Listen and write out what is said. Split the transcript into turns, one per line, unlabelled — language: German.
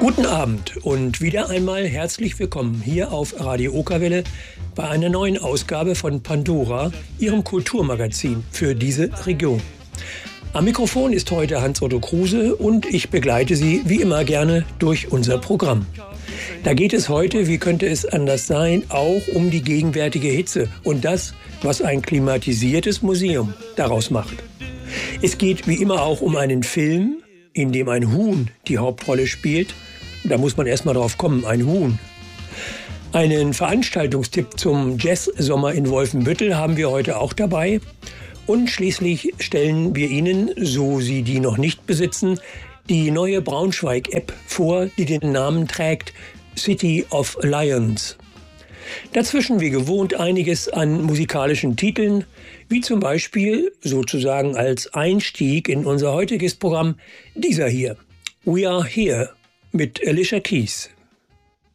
Guten Abend und wieder einmal herzlich willkommen hier auf Radio Okerwelle bei einer neuen Ausgabe von Pandora, Ihrem Kulturmagazin für diese Region. Am Mikrofon ist heute Hans-Otto Kruse und ich begleite Sie wie immer gerne durch unser Programm. Da geht es heute, wie könnte es anders sein, auch um die gegenwärtige Hitze und das, was ein klimatisiertes Museum daraus macht. Es geht wie immer auch um einen Film, in dem ein Huhn die Hauptrolle spielt. Da muss man erst mal drauf kommen, ein Huhn. Einen Veranstaltungstipp zum Jazz-Sommer in Wolfenbüttel haben wir heute auch dabei. Und schließlich stellen wir Ihnen, so Sie die noch nicht besitzen, die neue Braunschweig-App vor, die den Namen trägt City of Lions. Dazwischen wie gewohnt einiges an musikalischen Titeln, wie zum Beispiel, sozusagen als Einstieg in unser heutiges Programm, dieser hier, We Are Here mit Alicia Keys.